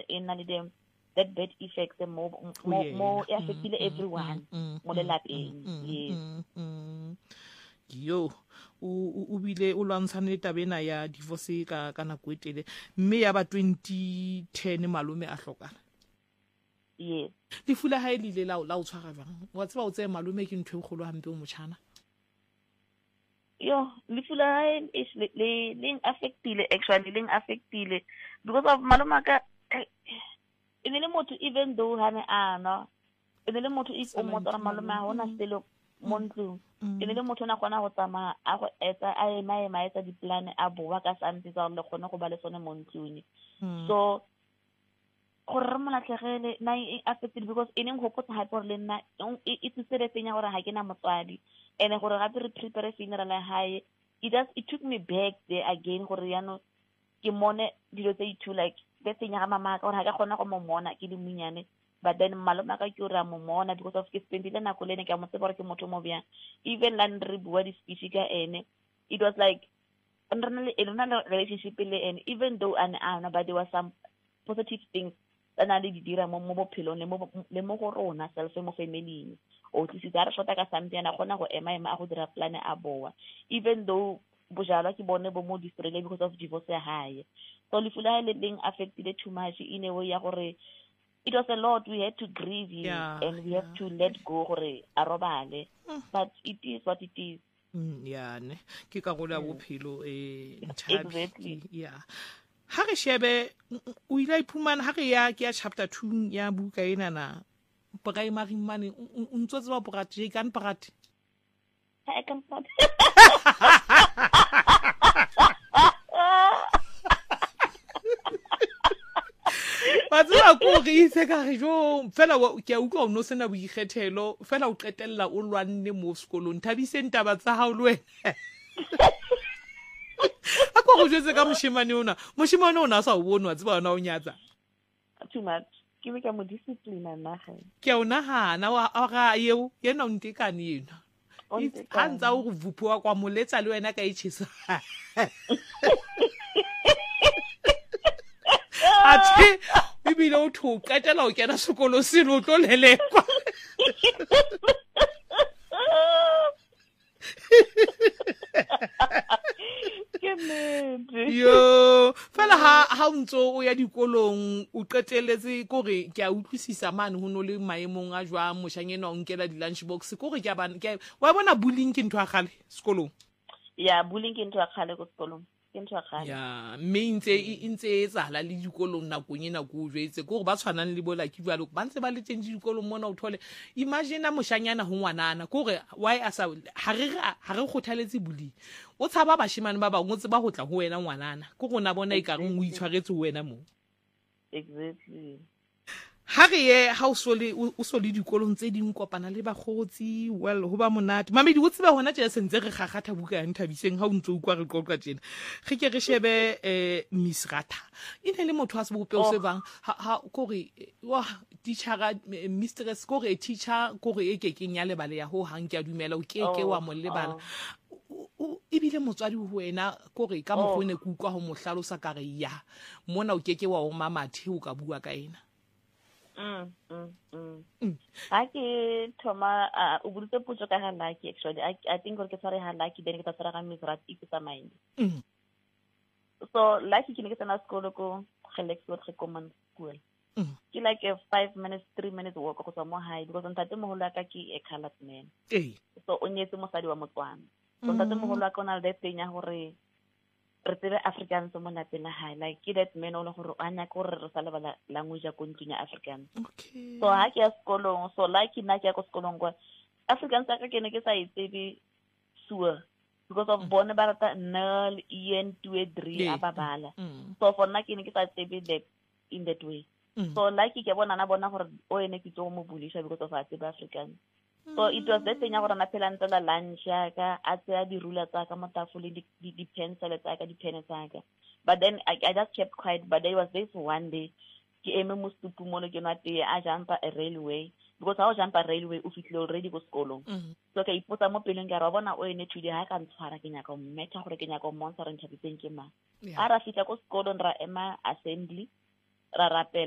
e nna le dem that bad effects mo e affectile everyone mo lelapeng. Yes. Yo o bile o lwantshane le tabena ya divorce ka nako e tele mme ya ba 2010 malome a hlokana. Yes. Lefu la hae le ile la o tshwara jwang wa tseba o tse malome ke ntho e kgolo hampe o motjhana? Yo, lefu la hae is le affectile actually affectile because of maloma ka e ne le motho even though hane ana e ne le motho if o motsara malome ha hona selo mo ntlong e ne le motho na gona go tsamaya a go etsa a ema etsa di-plan a boa ka something tsa le kgone go ba le sone mo ntlong. So gore re molatlhegele na e affected because e neng go potsa hape gore le nna e tsere fenya gore ha ke na motswadi ene gore gape re prepare funeral ya hae it took me back there again gore yano ke mone dilo tse itu like the thing ya mama ka gore ha ka kgona go mo mona ke le munyane but then maloma ka ke ora mo mona because of ke spendile nako le ne ka mo tsebora ke motho mo bya even land re bua di speech ka ene it was like a relationship le ene even though ana but there was some positive things tana le di dira mo bophelong le mo go rona self mo family o tsitsa re shota ka something ana gona go ema a go dira plan a boa even though bojalwa ke bone bo mo distrele because of divorce ya hae. So lefu la hae le being affected too much in a way ya gore it was a lot. We had to grieve him and we have to let go gore a robale but it is what it is. Ne ke ka gola bophelo Exactly. Yeah. Ha re shebe o ile iphumana ha re ya ke ya chapter 2 ya buka ena na primary mane o ntse ba porati kan porati I can start. ba tsela ko re itse ka re jo fela ke a utlwa o no sena boikgethelo fela o qetella o lwanne mo sekolong thabiseng taba tsa hao le wena a ko go jetse ka moshimane ona sa o bonwa tseba ona o nyatsa Too much. Ke be ka mo discipline na ga ke o nagana wa ga yeo yena o ntekane yena ha ntsa o go vupoa kwa moletsa le wena ka itshisa ati bibile o thu qetela o kena sekolo seno o tlo lelekwa yo fela ha o ntso o ya dikolong o qeteletse kore ke a utlwisisa mane ho no le maemong a jwa moshanyena o nkela di lunch box kore ke wa bona bullying ke ntwa gale sekolong ya bullying ke ntwa gale go sekolong ke ntwa gale ya ntse etsala le dikolong nakong ena go jwetse kore ba tshwanang le bola ke jwalo ba ntse ba le teng dikolong mona o thole imagine moshanyana ho ngwanana kore why asa ha re khothaletse bullying o tshaba bashimane ba bangwe tse ba hotla ho wena ngwanana ko gona bona e ka reng o itshwaretse ho wena mo. Exactly. Ha re ye ha o so le dikolong tse ding kopana le bagotsi well ho ba monate mamedi o tseba hona tjena sentse re gagata buka ya Nthabiseng ha o ntse o kwa re qoqa tjena ge ke re shebe Miss Ratha ine le motho a se bope o se bang ha kore wa teacher mistress kore teacher kore e ke kenya le bale ya ho hang ke a dumela o ke wa mo le bana e bile motswadi ho wena kore ka mo gone ku kwa ho mo hlalosa ka re ya mona o keke wa o mamathe o ka bua ka ena ha ke thoma o bulutse potso ka ga lucky actually I think gore ke tshware ha lucky then ke tshwara ga Miss Rat ke tsa mind so lucky ke ne ke tsena sekolo ko Gelexwood Common School ke like a 3 minutes walk go tswa mo high because ntate moholo ka ke a colored man so o nyetse mosadi wa Motswana so ntate moholo ka ona le teng ya gore re tsebe Africans mo lapeng la hae like ke that man o le gore a nya gore re sa le bala language ya konting ya Africans so ha ke ya sekolong so like nna ke ya ko sekolong kwa Africans ka ke ne ke sa itsebe sure because of bone ba rata null en 2 3 ababala so for nna ke ne ke sa tsebe that in that way so like ke bona na bona gore o ene ke tlo mo bulisha because of Africans. So it was that thing ya gore na phela ntela lunch ya ka a tsaya di ruler tsa ka mo tafole di pencil tsa ka di pen tsa ka but then I just kept quiet but there was this one day ke eme mo stupu mo le ke nwa tee a jumpa a railway because how jumpa railway o fitlile already go sekolong so ka ipotsa mo peleng ka ra bona o ene tudi ha ka ntshwara ke nyaka o mmetha gore ke nyaka o montsha re Nthabiseng ke mang a ra fitla go sekolong ra ema assembly ra rapela